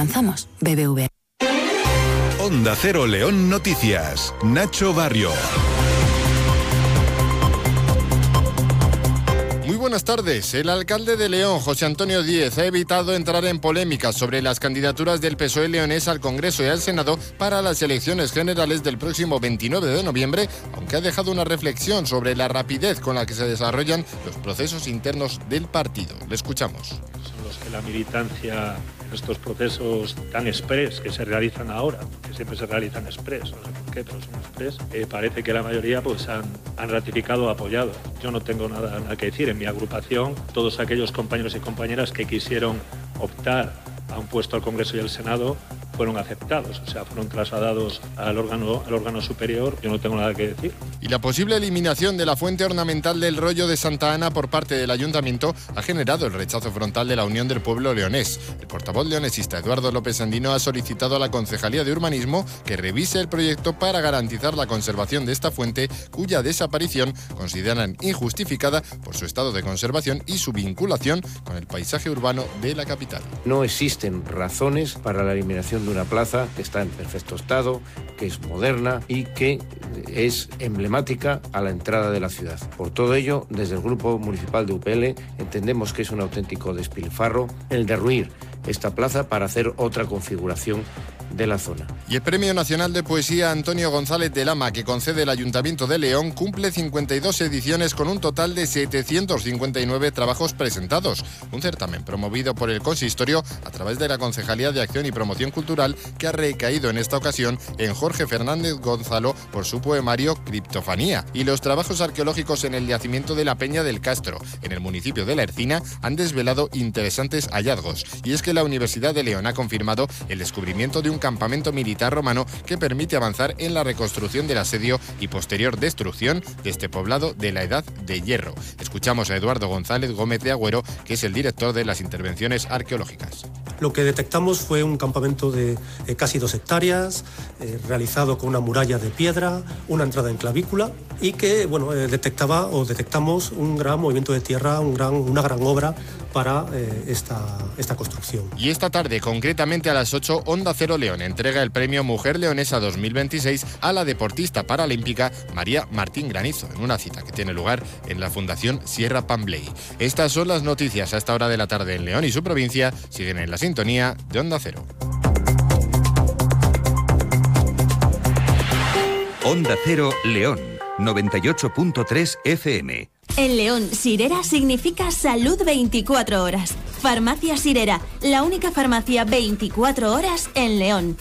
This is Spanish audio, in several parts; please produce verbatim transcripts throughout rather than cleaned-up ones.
avanzamos. B B V. Onda Cero León Noticias. Nacho Barrio. Muy buenas tardes. El alcalde de León, José Antonio Díez, ha evitado entrar en polémicas sobre las candidaturas del P S O E leonés al Congreso y al Senado para las elecciones generales del próximo veintinueve de noviembre, aunque ha dejado una reflexión sobre la rapidez con la que se desarrollan los procesos internos del partido. Le escuchamos. Son los que la militancia en estos procesos tan express que se realizan ahora, que siempre se realizan express, no sé por qué, pero son express, eh, parece que la mayoría pues han, han ratificado o apoyado. Yo no tengo nada, nada que decir. En mi agrupación, todos aquellos compañeros y compañeras que quisieron optar a un puesto al Congreso y al Senado fueron aceptados, o sea, fueron trasladados al órgano, al órgano superior. Yo no tengo nada que decir. Y la posible eliminación de la fuente ornamental del Rollo de Santa Ana por parte del Ayuntamiento ha generado el rechazo frontal de la Unión del Pueblo Leonés. El portavoz leonesista Eduardo López Andino ha solicitado a la Concejalía de Urbanismo que revise el proyecto para garantizar la conservación de esta fuente, cuya desaparición consideran injustificada por su estado de conservación y su vinculación con el paisaje urbano de la capital. No existen razones para la eliminación de una plaza que está en perfecto estado, que es moderna y que es emblemática a la entrada de la ciudad. Por todo ello, desde el Grupo Municipal de U P L entendemos que es un auténtico despilfarro el derruir esta plaza para hacer otra configuración de la zona. Y el Premio Nacional de Poesía Antonio González de Lama, que concede el Ayuntamiento de León, cumple cincuenta y dos ediciones con un total de setecientos cincuenta y nueve trabajos presentados. Un certamen promovido por el Consistorio a través de la Concejalía de Acción y Promoción Cultural, que ha recaído en esta ocasión en Jorge Fernández Gonzalo por su poemario Criptofanía. Y los trabajos arqueológicos en el yacimiento de la Peña del Castro, en el municipio de La Ercina, han desvelado interesantes hallazgos. Y es que la Universidad de León ha confirmado el descubrimiento de un campamento militar romano que permite avanzar en la reconstrucción del asedio y posterior destrucción de este poblado de la Edad de Hierro. Escuchamos a Eduardo González Gómez de Agüero, que es el director de las intervenciones arqueológicas. Lo que detectamos fue un campamento de eh, casi dos hectáreas, eh, realizado con una muralla de piedra, una entrada en clavícula y que bueno, eh, detectaba o detectamos un gran movimiento de tierra, un gran, una gran obra para eh, esta, esta construcción. Y esta tarde, concretamente a las ocho, Onda Cero León entrega el premio Mujer Leonesa dos mil veintiséis a la deportista paralímpica María Martín Granizo, en una cita que tiene lugar en la Fundación Sierra Pambley. Estas son las noticias a esta hora de la tarde en León y su provincia. Siguen en la sintonía de Onda Cero. Onda Cero León, noventa y ocho punto tres F M. En León, Sirera significa salud veinticuatro horas. Farmacia Sirera, la única farmacia veinticuatro horas en León.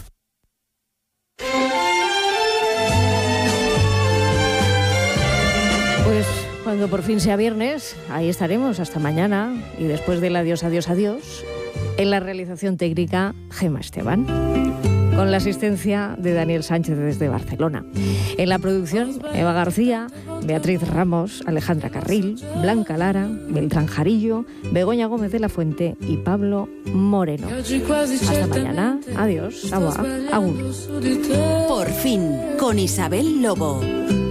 Pues cuando por fin sea viernes, ahí estaremos hasta mañana. Y después del adiós, adiós, adiós, en la realización técnica, Gema Esteban, con la asistencia de Daniel Sánchez desde Barcelona. En la producción, Eva García, Beatriz Ramos, Alejandra Carril, Blanca Lara, Beltrán Jarillo, Begoña Gómez de la Fuente y Pablo Moreno. Hasta mañana. Adiós. Agua. Agur. Por fin, con Isabel Lobo.